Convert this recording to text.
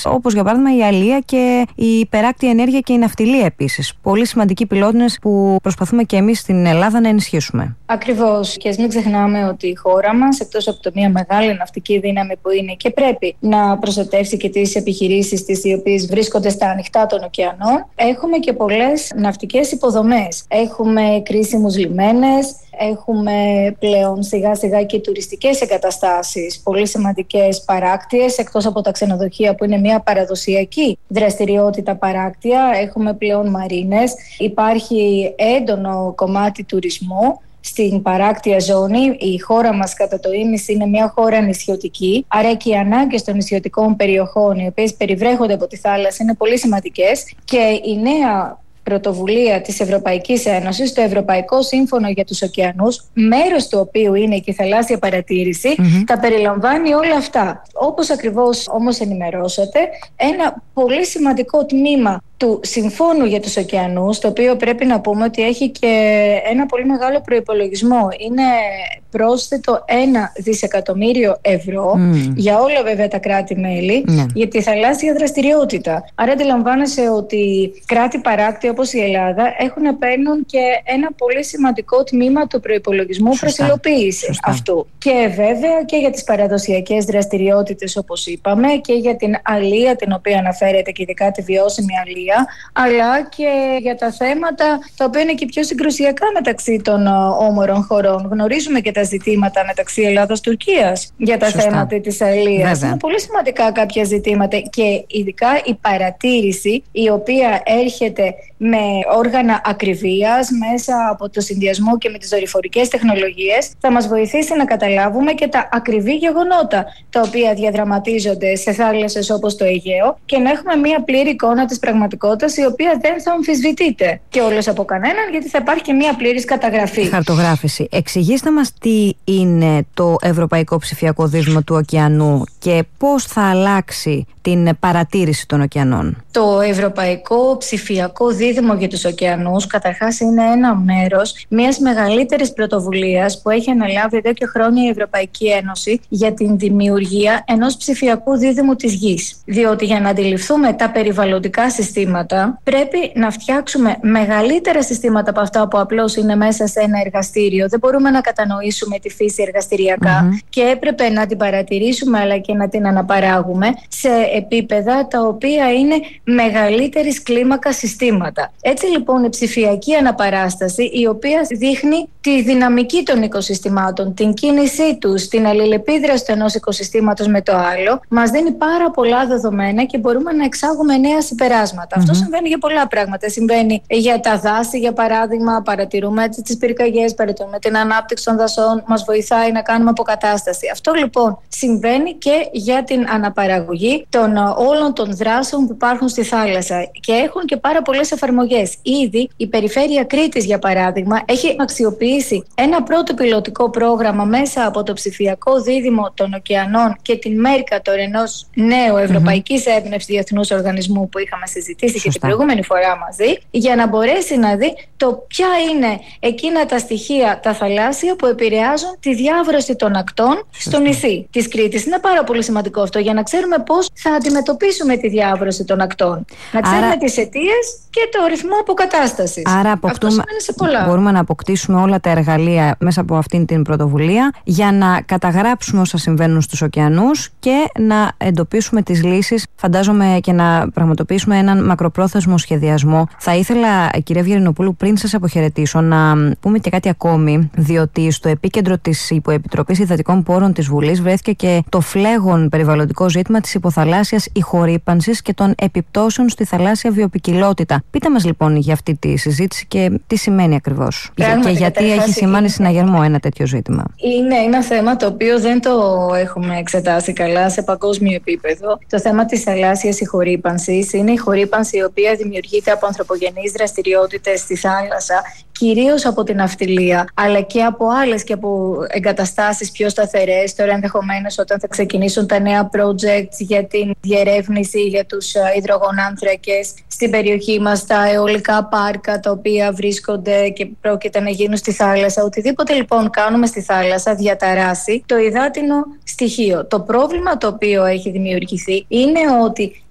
όπως για παράδειγμα η αλεία και η υπεράκτη ενέργεια και η ναυτιλία επίσης. Πολύ σημαντικοί πυλώνες που προσπαθούμε και εμείς στην Ελλάδα να ενισχύσουμε. Ακριβώς. Και ας μην ξεχνάμε ότι η χώρα μας, εκτός από το μια μεγάλη ναυτική δύναμη που είναι και πρέπει να προστατεύσει και τις επιχειρήσεις της, οι οποίες βρίσκονται στα ανοιχτά των ωκεανών, έχουμε και πολλές ναυτικές υποδομές. Έχουμε κρίσιμους λιμένες. Έχουμε πλέον σιγά σιγά και τουριστικές εγκαταστάσεις, πολύ σημαντικές παράκτιες, εκτός από τα ξενοδοχεία που είναι μια παραδοσιακή δραστηριότητα παράκτια. Έχουμε πλέον μαρίνες, υπάρχει έντονο κομμάτι τουρισμού στην παράκτια ζώνη. Η χώρα μας κατά το ίμιση είναι μια χώρα νησιωτική, άρα και οι ανάγκες των νησιωτικών περιοχών, οι οποίες περιβρέχονται από τη θάλασσα, είναι πολύ σημαντικές και η νέα πρωτοβουλία της Ευρωπαϊκής Ένωσης, το Ευρωπαϊκό Σύμφωνο για τους Ωκεανούς, μέρος του οποίου είναι και η θαλάσσια παρατήρηση, τα περιλαμβάνει όλα αυτά. Όπως ακριβώς όμως ενημερώσατε, ένα πολύ σημαντικό τμήμα του Συμφώνου για τους Ωκεανούς, το οποίο πρέπει να πούμε ότι έχει και ένα πολύ μεγάλο προϋπολογισμό. Είναι πρόσθετο 1 δισεκατομμύριο ευρώ για όλα βέβαια τα κράτη-μέλη για τη θαλάσσια δραστηριότητα. Άρα αντιλαμβάνεσαι ότι κράτη παράκτη όπως η Ελλάδα παίρνουν και ένα πολύ σημαντικό τμήμα του προϋπολογισμού προς υλοποίηση αυτού. Και βέβαια και για τις παραδοσιακές δραστηριότητες όπως είπαμε και για την αλεία την οποία αναφέρεται και ειδικά τη βιώσιμη αλεία, αλλά και για τα θέματα τα οποία είναι και πιο συγκρουσιακά μεταξύ των όμορων χωρών. Γνωρίζουμε και τα ζητήματα μεταξύ Ελλάδας-Τουρκίας για τα θέματα της αλείας. Είναι πολύ σημαντικά κάποια ζητήματα και ειδικά η παρατήρηση, η οποία έρχεται με όργανα ακριβίας μέσα από το συνδυασμό και με τις δορυφορικές τεχνολογίες, θα μας βοηθήσει να καταλάβουμε και τα ακριβή γεγονότα τα οποία διαδραματίζονται σε θάλασσες όπως το Αιγαίο και να έχουμε μια πλήρη εικόνα της πραγματικότητας, η οποία δεν θα αμφισβητείται και όλος από κανέναν, γιατί θα υπάρχει και μια πλήρης καταγραφή. Χαρτογράφηση. Εξηγήστε μας τι είναι το Ευρωπαϊκό Ψηφιακό Δίδυμο του Ωκεανού και πώς θα αλλάξει την παρατήρηση των ωκεανών. Το Ευρωπαϊκό Ψηφιακό Δίδυμο για τους Ωκεανούς καταρχάς είναι ένα μέρος μιας μεγαλύτερης πρωτοβουλίας που έχει αναλάβει εδώ και χρόνια η Ευρωπαϊκή Ένωση για την δημιουργία ενός ψηφιακού δίδυμου της γης. Διότι για να αντιληφθούμε τα περιβαλλοντικά συστήματα πρέπει να φτιάξουμε μεγαλύτερα συστήματα από αυτά που απλώς είναι μέσα σε ένα εργαστήριο. Δεν μπορούμε να κατανοήσουμε τη φύση εργαστηριακά και έπρεπε να την παρατηρήσουμε αλλά και να την αναπαράγουμε σε επίπεδα τα οποία είναι μεγαλύτερης κλίμακας συστήματα. Έτσι λοιπόν η ψηφιακή αναπαράσταση, η οποία δείχνει τη δυναμική των οικοσυστημάτων, την κίνησή τους, την αλληλεπίδραση του ενός οικοσυστήματος με το άλλο, μας δίνει πάρα πολλά δεδομένα και μπορούμε να εξάγουμε νέα συμπεράσματα. Αυτό συμβαίνει για πολλά πράγματα. Συμβαίνει για τα δάση, για παράδειγμα, παρατηρούμε έτσι τις πυρκαγιές, παρατηρούμε την ανάπτυξη των δασών, μας βοηθάει να κάνουμε αποκατάσταση. Αυτό λοιπόν συμβαίνει και για την αναπαραγωγή των όλων των δράσεων που υπάρχουν στη θάλασσα και έχουν και πάρα πολλές εφαρμογές. Ήδη η Περιφέρεια Κρήτης, για παράδειγμα, έχει αξιοποιήσει ένα πρώτο πιλωτικό πρόγραμμα μέσα από το Ψηφιακό Δίδυμο των Ωκεανών και την Μέρκατορ, ενός νέου Ευρωπαϊκής Έμπνευσης Διεθνούς Οργανισμού που είχαμε συζητήσει και την προηγούμενη φορά μαζί, για να μπορέσει να δει το ποια είναι εκείνα τα στοιχεία, τα θαλάσσια, που επηρεάζουν τη διάβρωση των ακτών στο νησί της Κρήτης. Είναι πάρα πολύ σημαντικό αυτό για να ξέρουμε πώς θα αντιμετωπίσουμε τη διάβρωση των ακτών. Να ξέρουμε τις αιτίες και το ρυθμό αποκατάστασης. Άρα μπορούμε να αποκτήσουμε όλα τα εργαλεία μέσα από αυτήν την πρωτοβουλία για να καταγράψουμε όσα συμβαίνουν στους ωκεανούς και να εντοπίσουμε τις λύσεις, φαντάζομαι, και να πραγματοποιήσουμε έναν μακροπρόθεσμο σχεδιασμό. Θα ήθελα, κυρία Βιερηνοπούλου, πριν σας αποχαιρετήσω, να πούμε και κάτι ακόμη, διότι στο επίκεντρο της Υποεπιτροπής Υδατικών Πόρων της Βουλής βρέθηκε και το φλέγον περιβαλλοντικό ζήτημα της υποθαλάσσιας ηχορύπανσης και των επιπτώσεων στη θαλάσσια βιοποικιλότητα. Πείτε μας λοιπόν για αυτή τη συζήτηση και τι σημαίνει ακριβώς και γιατί έχει σημάνει συναγερμό ένα τέτοιο ζήτημα. Είναι ένα θέμα το οποίο δεν το έχουμε εξετάσει καλά σε παγκόσμιο επίπεδο. Το θέμα της θαλάσσιας ηχορύπανσης είναι η ηχορύπανση η οποία δημιουργείται από ανθρωπογενείς δραστηριότητες στη θάλασσα, κυρίως από την ναυτιλία, αλλά και από άλλες και από εγκαταστάσεις πιο σταθερές. Τώρα ενδεχομένως όταν θα ξεκινήσουν τα νέα projects για την διερεύνηση για τους υδρογονάνθρακες στην περιοχή μας, τα αιωλικά πάρκα τα οποία βρίσκονται και πρόκειται να γίνουν στη θάλασσα. Οτιδήποτε λοιπόν κάνουμε στη θάλασσα διαταράσει το υδάτινο στοιχείο. Το πρόβλημα το οποίο έχει δημιουργηθεί είναι ότι